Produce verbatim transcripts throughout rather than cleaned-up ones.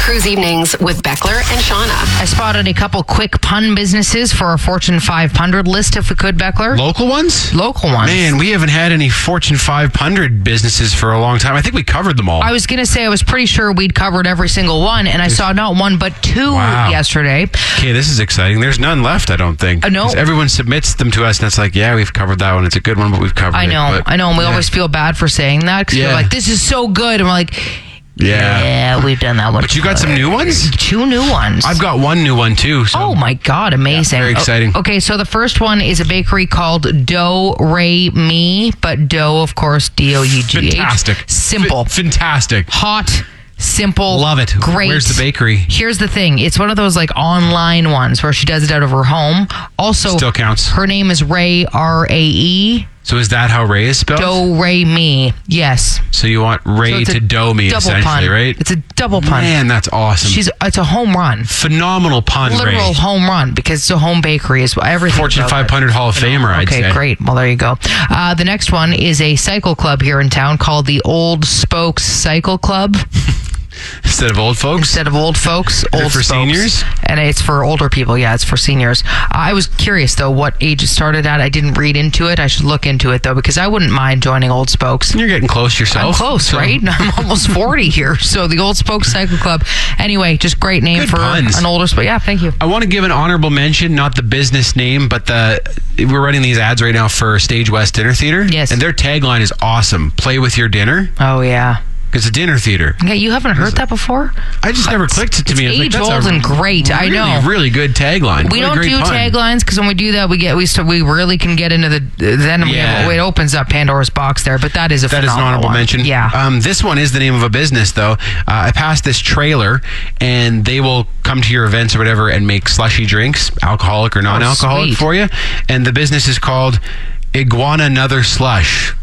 Cruise Evenings with Beckler and Shauna. I spotted a couple quick pun businesses for our Fortune five hundred list, if we could, Beckler. Local ones? Local ones. Man, we haven't had any Fortune five hundred businesses for a long time. I think we covered them all. I was going to say I was pretty sure we'd covered every single one, and I saw not one but two Wow. yesterday. Okay, this is exciting. There's none left, I don't think. Uh, no. 'Cause everyone submits them to us, and it's like, yeah, we've covered that one. It's a good one, but we've covered I it. know, But, I know, and we yeah. always feel bad for saying that because Yeah. we're like, this is so good, and we're like, Yeah. yeah, we've done that one. But you got some new ones? Two new ones. I've got one new one, too. So. Oh my God, amazing. Yeah, very exciting. O- Okay, so the first one is a bakery called Dough Ray Me, but dough, of course, D O U G H. Fantastic. Simple. F- fantastic. Hot, simple. Love it. Great. Where's the bakery? Here's the thing. It's one of those like online ones where she does it out of her home. Also, Still counts. her name is Ray, R A E. So is that how Ray is spelled? Dough Ray Me. Yes. So you want So Ray it's a to dough me, double essentially, pun. right? It's a double pun. Man, that's awesome. She's it's a home run. Phenomenal pun, Literal Ray. home run because it's a home bakery is everything. Fortune about five hundred it. Hall of Famer, I'd Okay, say. great. Well, there you go. Uh, the next one is a cycle club here in town called the Old Spokes Cycle Club. Instead of old folks? Instead of old folks, it old for Spokes. seniors? And it's for older people. Yeah, it's for seniors. I was curious, though, what age it started at. I didn't read into it. I should look into it, though, because I wouldn't mind joining Old Spokes. You're getting close yourself. I'm close, so- right? I'm almost forty here. So the Old Spokes Cycle Club. Anyway, just great name Good for puns. an older Spoke. Yeah, thank you. I want to give an honorable mention, not the business name, but the we're running these ads right now for Stage West Dinner Theater. Yes. And their tagline is awesome. Play with your dinner. Oh, yeah. It's a dinner theater. Okay, you haven't heard that before? I just never clicked it to It's me. I was like, age that's old a and great. I really, know. Really good tagline. We What a don't great do pun. taglines because when we do that, we get we st- we really can get into the then we Yeah. have, it opens up Pandora's box there. But that is a That is an phenomenal honorable one. mention. Yeah. Um, this one is the name of a business, though. Uh, I passed this trailer, and they will come to your events or whatever and make slushy drinks, alcoholic or non-alcoholic, sweet. for you. And the business is called Iguana Another Slush.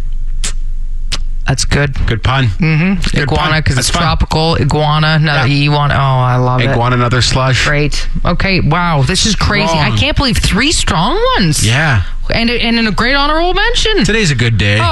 That's good. Good pun. Mm-hmm. Good Iguana pun. because That's it's fun. tropical. Iguana. No, Yeah. you want? Oh, I love it. Iguana Another Slush. Great. Okay. Wow. This is crazy. Strong. I can't believe three strong ones. Yeah. And and in a great honorable mention. Today's a good day.